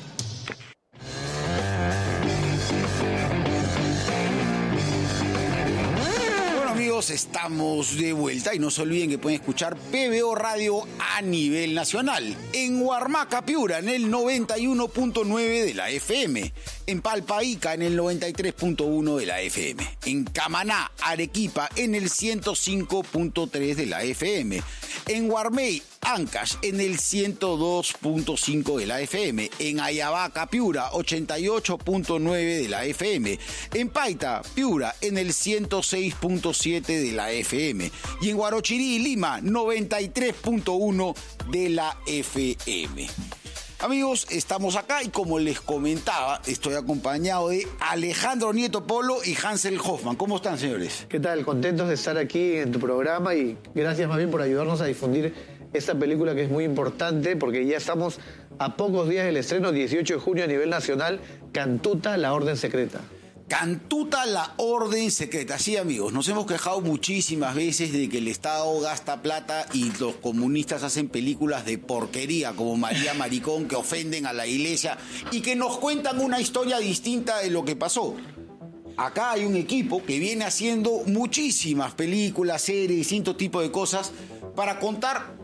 Bueno, amigos, estamos de vuelta y no se olviden que pueden escuchar PBO Radio a nivel nacional. En Huarmaca, Piura, en el 91.9 de la FM. En Palpaíca, en el 93.1 de la FM. En Camaná, Arequipa, en el 105.3 de la FM. En Guarmey, Ancash, en el 102.5 de la FM. En Ayabaca, Piura, 88.9 de la FM. En Paita, Piura, en el 106.7 de la FM. Y en Guarochirí, Lima, 93.1 de la FM. Amigos, estamos acá y como les comentaba, estoy acompañado de Alejandro Nieto Polo y Hansel Hoffman. ¿Cómo están, señores? ¿Qué tal? Contentos de estar aquí en tu programa y gracias más bien por ayudarnos a difundir esta película que es muy importante porque ya estamos a pocos días del estreno, 18 de junio a nivel nacional, Cantuta, la Orden Secreta. Cantuta, la Orden Secreta. Sí, amigos, nos hemos quejado muchísimas veces de que el Estado gasta plata y los comunistas hacen películas de porquería como María Maricón que ofenden a la iglesia y que nos cuentan una historia distinta de lo que pasó. Acá hay un equipo que viene haciendo muchísimas películas, series, distintos tipos de cosas para contar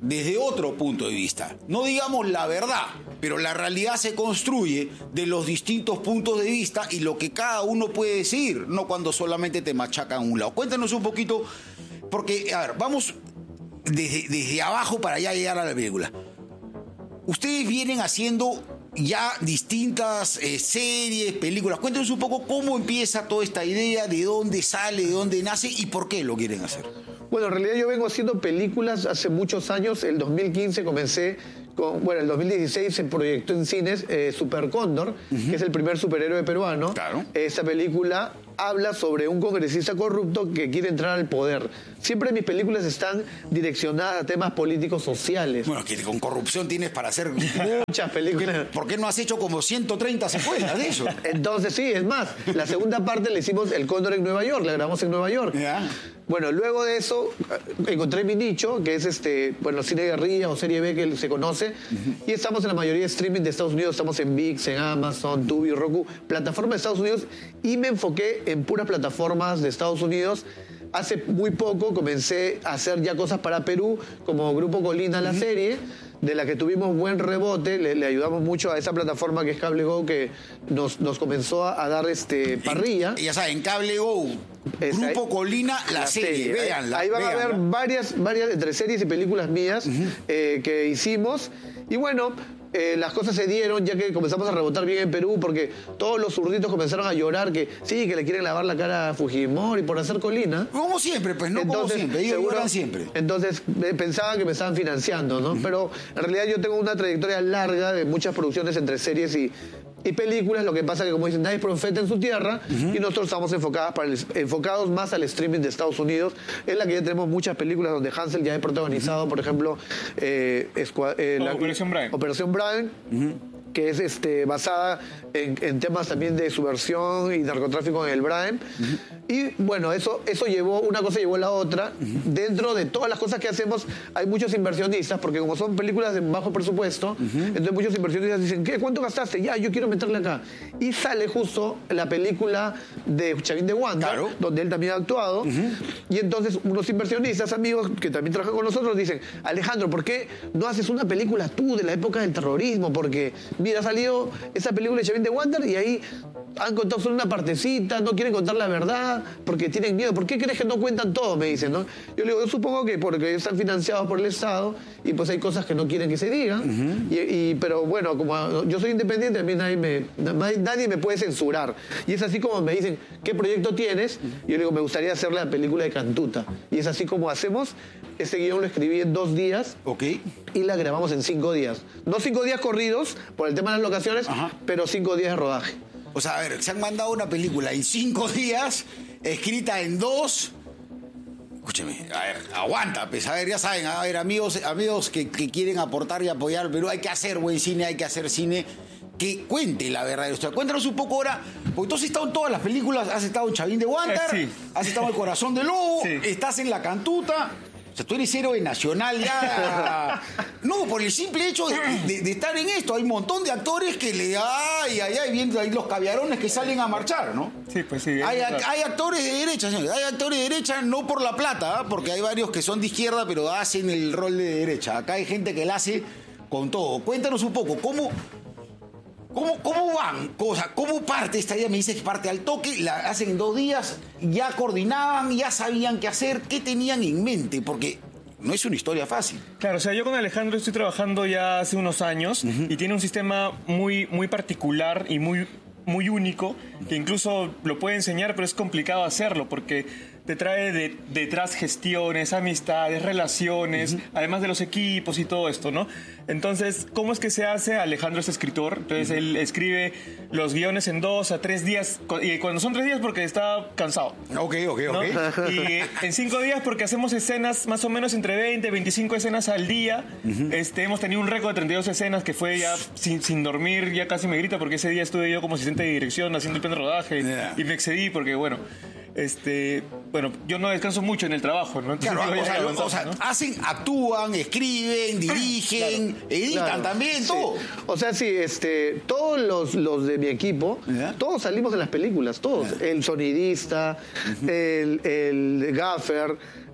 desde otro punto de vista. No digamos la verdad, pero la realidad se construye de los distintos puntos de vista y lo que cada uno puede decir, no cuando solamente te machacan a un lado. Cuéntanos un poquito, porque, a ver, vamos desde abajo para ya llegar a la película. Ustedes vienen haciendo ya distintas series, películas. Cuéntanos un poco cómo empieza toda esta idea, de dónde sale, de dónde nace y por qué lo quieren hacer. Bueno, en realidad yo vengo haciendo películas hace muchos años. El 2015 comencé el 2016 se proyectó en cines Super Cóndor, que es el primer superhéroe peruano. Claro. Esta película habla sobre un congresista corrupto que quiere entrar al poder. Siempre mis películas están direccionadas a temas políticos sociales. Bueno, que con corrupción tienes para hacer muchas películas. ¿Por qué no has hecho como 130 secuelas de eso? Entonces sí, es más, la segunda parte le hicimos El Cóndor en Nueva York, la grabamos en Nueva York. ¿Ya? Bueno, luego de eso encontré mi nicho, que es cine de guerrilla o serie B que se conoce, y estamos en la mayoría de streaming de Estados Unidos, estamos en ViX, en Amazon, Tubi, Roku, plataformas de Estados Unidos, y me enfoqué en puras plataformas de Estados Unidos. Hace muy poco comencé a hacer ya cosas para Perú, como Grupo Colina, la serie, de la que tuvimos buen rebote, le ayudamos mucho a esa plataforma que es Cable Go, que nos comenzó a dar parrilla. Ya saben, Cable Go, Grupo Colina, la serie, véanla. Ahí van a ver varias entre series y películas mías que hicimos, y bueno, las cosas se dieron ya que comenzamos a rebotar bien en Perú, porque todos los zurditos comenzaron a llorar que sí, que le quieren lavar la cara a Fujimori por hacer Colina. Como siempre, pues no. Entonces, como siempre, ellos lloran siempre. Entonces pensaban que me estaban financiando, ¿no? Pero en realidad yo tengo una trayectoria larga de muchas producciones entre series y películas. Lo que pasa que, como dicen, nadie es profeta en su tierra, y nosotros estamos enfocados más al streaming de Estados Unidos, en la que ya tenemos muchas películas donde Hansel ya ha protagonizado, por ejemplo, Operación Brian, que es basada en temas también de subversión y narcotráfico en el Brian. Y bueno, eso llevó, una cosa llevó a la otra. Dentro de todas las cosas que hacemos hay muchos inversionistas, porque como son películas de bajo presupuesto, entonces muchos inversionistas dicen, ¿qué? ¿Cuánto gastaste? Ya, yo quiero meterle acá. Y sale justo la película de Chavín de Wanda, claro, donde él también ha actuado. Y entonces unos inversionistas, amigos que también trabajan con nosotros, dicen, Alejandro, ¿por qué no haces una película tú de la época del terrorismo? Porque mira, ha salido esa película de Chavín de Wanda y ahí han contado solo una partecita, no quieren contar la verdad porque tienen miedo. ¿Por qué crees que no cuentan todo? Me dicen, ¿no? Yo le digo, yo supongo que porque están financiados por el Estado y pues hay cosas que no quieren que se digan. Pero bueno, como yo soy independiente, a mí nadie me puede censurar. Y es así como me dicen, ¿qué proyecto tienes? Y yo le digo, me gustaría hacer la película de Cantuta. Y es así como hacemos. Ese guión lo escribí en 2 días. Y la grabamos en 5 días. No 5 días corridos, por el tema de las locaciones, pero 5 días de rodaje. O sea, a ver, se han mandado una película en 5 días, escrita en 2. Escúcheme, a ver, aguanta, pues, a ver, ya saben, a ver, amigos que quieren aportar y apoyar, pero hay que hacer buen cine, hay que hacer cine que cuente la verdad de esto. Cuéntanos un poco ahora, porque tú has estado en todas las películas, has estado en Chavín de Wanda, has estado en El Corazón del Lobo, estás en La Cantuta. O sea, tú eres héroe nacional ya. No, por el simple hecho de estar en esto. Hay un montón de actores que viendo ahí los caviarones que salen a marchar, ¿no? Sí, pues sí. Hay actores de derecha, señores. Hay actores de derecha no por la plata, porque hay varios que son de izquierda, pero hacen el rol de derecha. Acá hay gente que la hace con todo. Cuéntanos un poco, ¿cómo van? ¿Cómo parte esta idea? Me dices que parte al toque, la hacen en 2 días, ya coordinaban, ya sabían qué hacer, ¿qué tenían en mente? Porque no es una historia fácil. Claro, o sea, yo con Alejandro estoy trabajando ya hace unos años y tiene un sistema muy, muy particular y muy, muy único, que incluso lo puede enseñar, pero es complicado hacerlo porque te trae detrás gestiones, amistades, relaciones, además de los equipos y todo esto, ¿no? Entonces, ¿cómo es que se hace? Alejandro es escritor, entonces él escribe los guiones en 2 a 3 días, y cuando son 3 días porque está cansado. Ok. ¿No? Y en 5 días porque hacemos escenas más o menos entre 20, 25 escenas al día. Hemos tenido un récord de 32 escenas que fue ya sin dormir, ya casi me grita porque ese día estuve yo como asistente de dirección haciendo el plan de rodaje y me excedí porque, bueno, yo no descanso mucho en el trabajo, ¿no? Entonces, claro, actúan, escriben, dirigen, editan también, todo. O sea, sí, todos los de mi equipo, todos salimos en las películas, todos. El sonidista, el gaffer,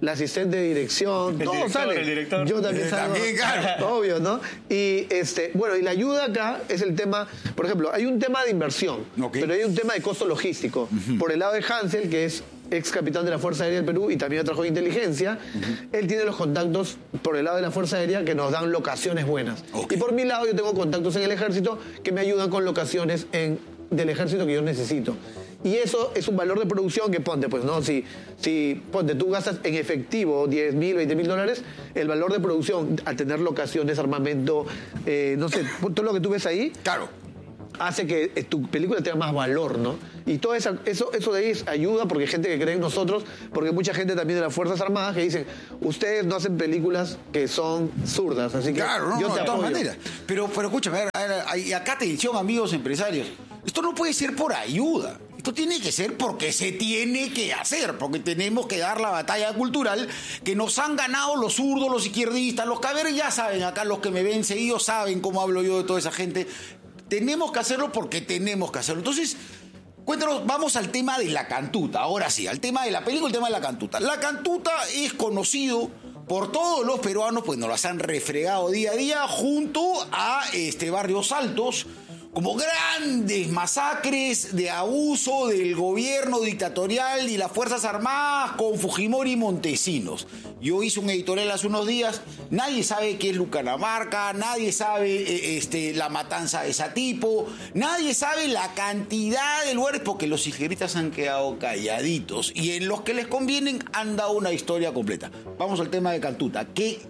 la asistente de dirección, todos salen. El director. Yo también salgo. También, claro. Obvio, ¿no? Y bueno, y la ayuda acá es el tema, por ejemplo, hay un tema de inversión, pero hay un tema de costo logístico. Por el lado de Hansel, que es ex capitán de la Fuerza Aérea del Perú y también trabajó en inteligencia, él tiene los contactos por el lado de la Fuerza Aérea que nos dan locaciones buenas. Y por mi lado yo tengo contactos en el ejército que me ayudan con locaciones del ejército que yo necesito. Y eso es un valor de producción que ponte, pues, ¿no? Si ponte, tú gastas en efectivo $10,000, $20,000, el valor de producción al tener locaciones, armamento, no sé, todo lo que tú ves ahí, claro, hace que tu película tenga más valor, ¿no? Y todo eso de ahí ayuda porque hay gente que cree en nosotros, porque mucha gente también de las Fuerzas Armadas que dicen, ustedes no hacen películas que son zurdas, así que claro, yo te de todas apoyo. maneras. Pero escúchame, a ver, y acá atención, amigos empresarios, esto no puede ser por ayuda. Esto tiene que ser porque se tiene que hacer, porque tenemos que dar la batalla cultural que nos han ganado los zurdos, los izquierdistas, los caberes, ya saben, acá los que me ven seguidos saben cómo hablo yo de toda esa gente. Tenemos que hacerlo porque tenemos que hacerlo. Entonces, cuéntanos, vamos al tema de la cantuta. Ahora sí, al tema de la película, el tema de la cantuta. La cantuta es conocido por todos los peruanos, pues nos las han refregado día a día, junto a Barrios Altos, como grandes masacres de abuso del gobierno dictatorial y las Fuerzas Armadas con Fujimori y Montesinos. Yo hice un editorial hace unos días, nadie sabe qué es Lucanamarca, nadie sabe la matanza de Satipo, nadie sabe la cantidad de lugares porque los izquierdistas han quedado calladitos y en los que les convienen han dado una historia completa. Vamos al tema de Cantuta.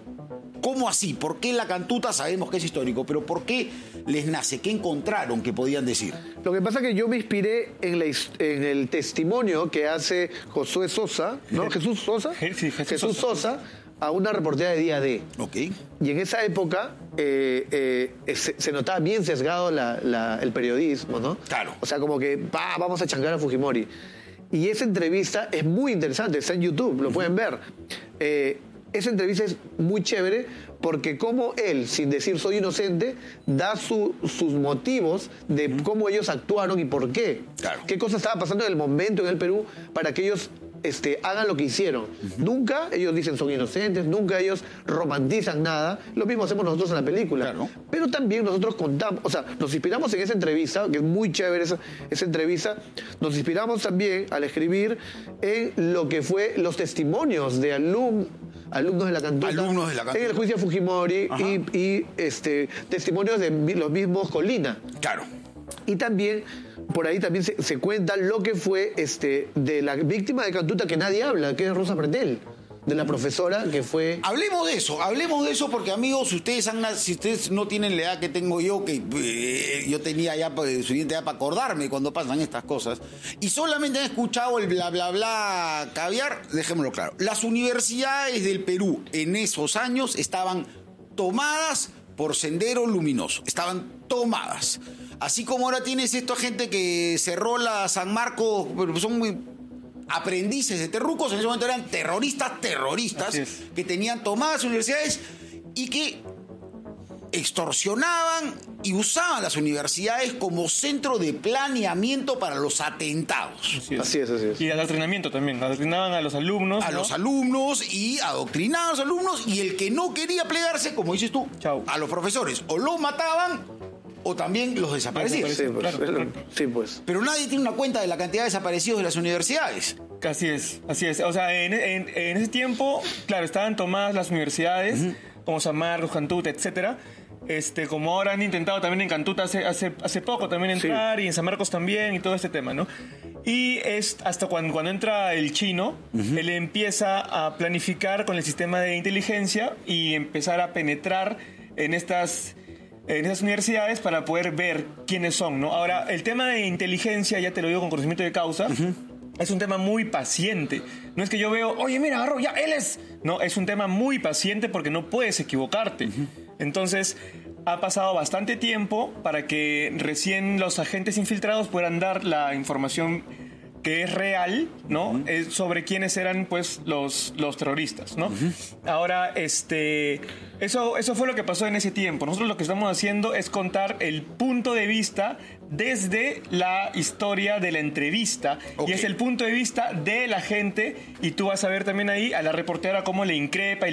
¿Cómo así? ¿Por qué la cantuta? Sabemos que es histórico, pero ¿por qué les nace? ¿Qué encontraron que podían decir? Lo que pasa es que yo me inspiré en el testimonio que hace Josué Sosa, ¿no? Jesús Sosa. Sí, Jesús Sosa, a una reportera de Día D. Ok. Y en esa época se notaba bien sesgado el periodismo, ¿no? Claro. O sea, como que vamos a chancar a Fujimori. Y esa entrevista es muy interesante, está en YouTube, lo pueden ver. Esa entrevista es muy chévere porque como él, sin decir soy inocente, da sus motivos de cómo ellos actuaron y por qué. Claro. Qué cosa estaba pasando en el momento en el Perú para que ellos hagan lo que hicieron. Nunca ellos dicen son inocentes, nunca ellos romantizan nada. Lo mismo hacemos nosotros en la película. Claro. Pero también nosotros contamos, o sea, nos inspiramos en esa entrevista, que es muy chévere esa entrevista, nos inspiramos también al escribir en lo que fue los testimonios de alumnos de la cantuta, en el juicio de Fujimori y testimonios de los mismos Colina. Claro. Y también, por ahí también se cuenta lo que fue de la víctima de Cantuta que nadie habla, que es Rosa Pretel, de la profesora que fue... Hablemos de eso porque, amigos, si ustedes no tienen la edad que tengo yo, que yo tenía ya suficiente edad para acordarme cuando pasan estas cosas, y solamente han escuchado el bla, bla, bla, caviar, dejémoslo claro. Las universidades del Perú en esos años estaban tomadas por Sendero Luminoso, estaban tomadas. Así como ahora tienes esta gente que cerró la San Marcos, son muy aprendices de terrucos, en ese momento eran terroristas que tenían tomadas universidades y que extorsionaban y usaban las universidades como centro de planeamiento para los atentados. Así es. Y adoctrinamiento también, adoctrinaban a los alumnos. Los alumnos y adoctrinaban a los alumnos y el que no quería plegarse, como dices tú, a los profesores o lo mataban o también los desaparecían. Sí, pues. Pero nadie tiene una cuenta de la cantidad de desaparecidos de las universidades. Así es. O sea, en ese tiempo, claro, estaban tomadas las universidades, como San Marcos, Cantuta, etcétera. Como ahora han intentado también en Cantuta hace poco también entrar, y en San Marcos también, y todo este tema, ¿no? Y es hasta cuando entra el chino, él empieza a planificar con el sistema de inteligencia y empezar a penetrar en esas universidades para poder ver quiénes son, ¿no? Ahora, el tema de inteligencia, ya te lo digo con conocimiento de causa, es un tema muy paciente. No es que yo veo, oye, mira, agarró, ya, él es. No, es un tema muy paciente porque no puedes equivocarte. Entonces, ha pasado bastante tiempo para que recién los agentes infiltrados puedan dar la información que es real, ¿no? Sobre quiénes eran, pues, los terroristas, ¿no? Ahora, eso fue lo que pasó en ese tiempo. Nosotros lo que estamos haciendo es contar el punto de vista desde la historia de la entrevista. Y es el punto de vista de la gente, y tú vas a ver también ahí a la reportera cómo le increpa,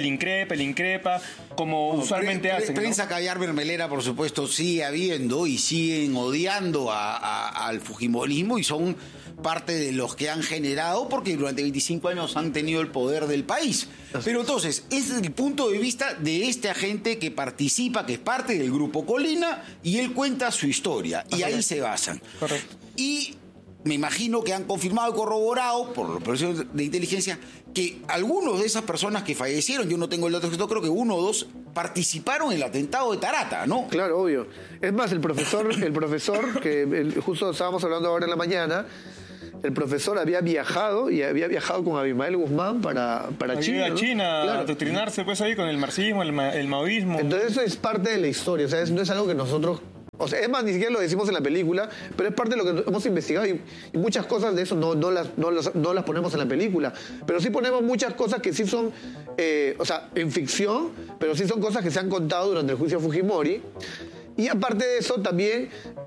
como usualmente hacen, ¿no? Prensa caviar mermelera, por supuesto, sigue habiendo y siguen odiando al fujimorismo, y son parte de los que han generado, porque durante 25 años han tenido el poder del país. Pero entonces, ese es el punto de vista de este agente que participa, que es parte del Grupo Colina, y él cuenta su historia, y ahí se basan. Correcto. Y me imagino que han confirmado y corroborado, por los procesos de inteligencia, que algunos de esas personas que fallecieron, yo no tengo el dato exacto, creo que 1 o 2, participaron en el atentado de Tarata, ¿no? Claro, obvio. Es más, el profesor que justo estábamos hablando ahora en la mañana, el profesor había viajado con Abimael Guzmán para China. A China, claro, a doctrinarse pues ahí con el marxismo, el maoísmo. Entonces eso es parte de la historia, o sea, no es algo que nosotros... O sea, es más, ni siquiera lo decimos en la película, pero es parte de lo que hemos investigado, y muchas cosas de eso no las ponemos en la película. Pero sí ponemos muchas cosas que sí son, en ficción, pero sí son cosas que se han contado durante el juicio Fujimori. Y aparte de eso, también,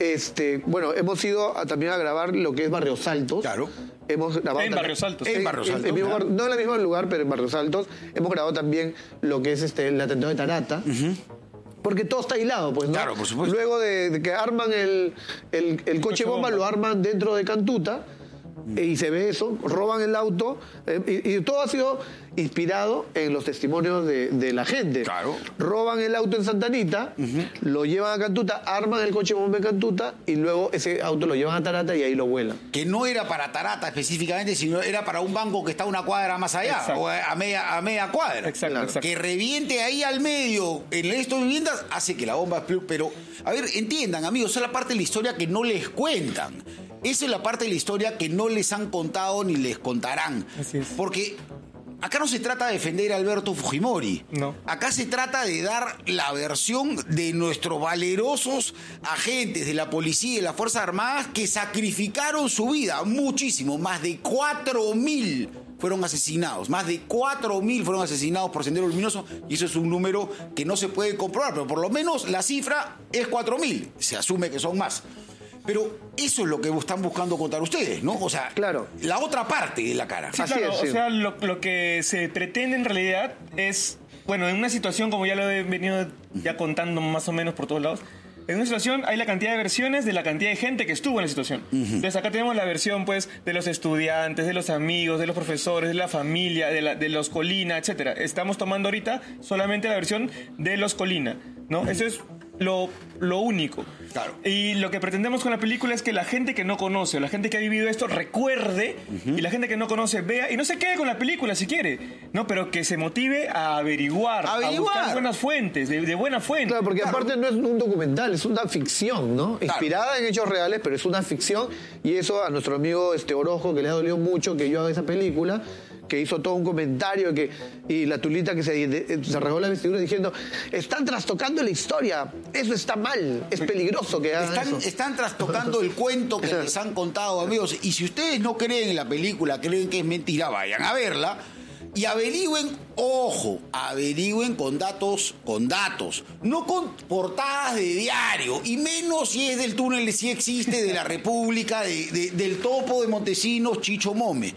hemos ido también a grabar lo que es Barrios Altos. Claro. Hemos grabado en Barrios Altos. En Barrios Altos. No en el mismo lugar, pero en Barrios Altos. Hemos grabado también lo que es el atentado de Tarata. Porque todo está hilado, pues, ¿no? Claro, por supuesto. Luego de que arman el coche bomba, lo arman dentro de Cantuta, y se ve eso, roban el auto, y todo ha sido inspirado en los testimonios de la gente. Claro. Roban el auto en Santa Anita, lo llevan a Cantuta, arman el coche bomba en Cantuta, y luego ese auto lo llevan a Tarata y ahí lo vuelan. Que no era para Tarata específicamente, sino era para un banco que está una cuadra más allá. Exacto. O a media cuadra. Exacto. Que reviente ahí al medio en el resto de viviendas hace que la bomba explote. Pero, a ver, entiendan, amigos, esa es la parte de la historia que no les cuentan. Esa es la parte de la historia que no les han contado ni les contarán. Así es. Porque acá no se trata de defender a Alberto Fujimori. No. Acá se trata de dar la versión de nuestros valerosos agentes de la policía y de las Fuerzas Armadas que sacrificaron su vida muchísimo. Más de 4.000 fueron asesinados. Más de 4.000 fueron asesinados por Sendero Luminoso, y eso es un número que no se puede comprobar, pero por lo menos la cifra es 4.000. Se asume que son más. Pero eso es lo que están buscando contar ustedes, ¿no? O sea, claro, la otra parte de la cara. Sí, claro, o sea, lo que se pretende en realidad es, bueno, en una situación como ya lo he venido ya contando más o menos por todos lados, en una situación hay la cantidad de versiones de la cantidad de gente que estuvo en la situación. Entonces acá tenemos la versión, pues, de los estudiantes, de los amigos, de los profesores, de la familia, de los Colina, etcétera. Estamos tomando ahorita solamente la versión de los Colina, ¿no? Eso es lo único. Claro. Y lo que pretendemos con la película es que la gente que no conoce, o la gente que ha vivido esto, recuerde, y la gente que no conoce vea, y no se quede con la película si quiere, ¿no? Pero que se motive a averiguar. A buscar buenas fuentes, de buena fuente. Claro, porque aparte no es un documental, es una ficción, ¿no? Claro. Inspirada en hechos reales, pero es una ficción, y eso a nuestro amigo Orozco, que le ha dolido mucho que yo haga esa película, que hizo todo un comentario, y la Tulita que se rasgó la vestidura diciendo: están trastocando la historia, eso está mal, es peligroso que hagan eso. Están trastocando el cuento que les han contado, amigos, y si ustedes no creen en la película, creen que es mentira, vayan a verla y averigüen, ojo, averigüen con datos, no con portadas de diario, y menos si es del túnel, si existe, de la República, del topo de Montesinos, Chicho Mome.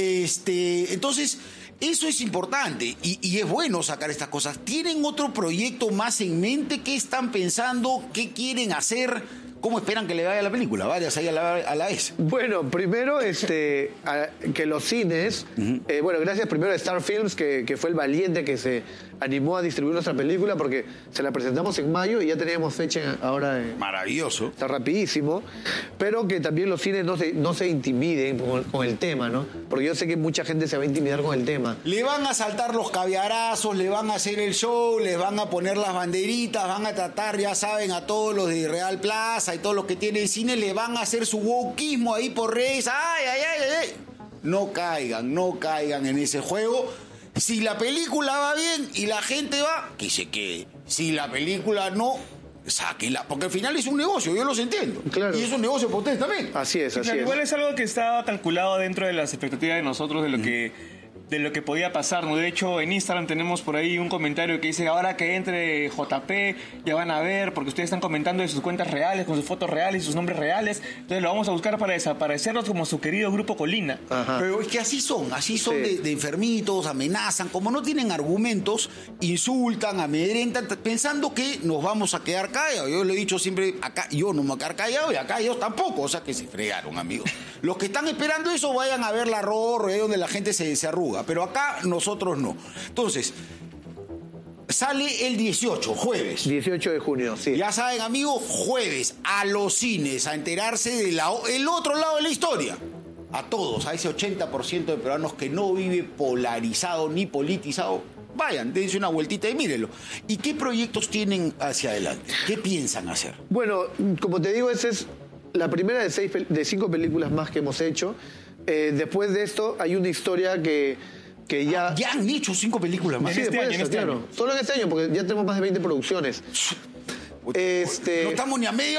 Entonces, eso es importante, y es bueno sacar estas cosas. ¿Tienen otro proyecto más en mente? ¿Qué están pensando? ¿Qué quieren hacer? ¿Cómo esperan que le vaya a la película? Varias ahí a la vez. Bueno, primero que los cines, gracias primero a Star Films, que fue el valiente que se animó a distribuir nuestra película, porque se la presentamos en mayo y ya teníamos fecha ahora. Maravilloso. Está rapidísimo. Pero que también los cines no se intimiden con el tema, ¿no? Porque yo sé que mucha gente se va a intimidar con el tema. Le van a saltar los caviarazos, le van a hacer el show, les van a poner las banderitas, van a tratar, ya saben, a todos los de Real Plaza y todos los que tienen cine, le van a hacer su wokismo ahí por redes. ¡Ay! No caigan en ese juego. Si la película va bien y la gente va, que se quede. Si la película no, sáquenla, porque al final es un negocio, yo los entiendo. Claro. Y es un negocio para ustedes también. Así es, así es. Igual es algo que estaba calculado dentro de las expectativas de nosotros de lo que podía pasar, ¿no? De hecho, en Instagram tenemos por ahí un comentario que dice, ahora que entre JP, ya van a ver, porque ustedes están comentando de sus cuentas reales, con sus fotos reales y sus nombres reales, entonces lo vamos a buscar para desaparecerlos como su querido Grupo Colina. Ajá. Pero es que así son Sí. de enfermitos, amenazan, como no tienen argumentos, insultan, amedrentan, pensando que nos vamos a quedar callados. Yo lo he dicho siempre, acá yo no me voy a quedar callado y acá ellos tampoco, o sea que se fregaron, amigos. Los que están esperando eso vayan a ver la ROR, donde la gente se arruga, pero acá nosotros no. Entonces, sale el 18, jueves. 18 de junio, sí. Ya saben, amigos, jueves, a los cines, a enterarse del otro lado de la historia. A todos, a ese 80% de peruanos que no vive polarizado ni politizado, vayan, dense una vueltita y mírenlo. ¿Y qué proyectos tienen hacia adelante? ¿Qué piensan hacer? Bueno, como te digo, esa es la primera de 5 películas más que hemos hecho. Después de esto hay una historia que ya... Ya han hecho 5 películas más. Sí, después de eso, claro. Solo en este año, porque ya tenemos más de 20 producciones. No estamos ni a medio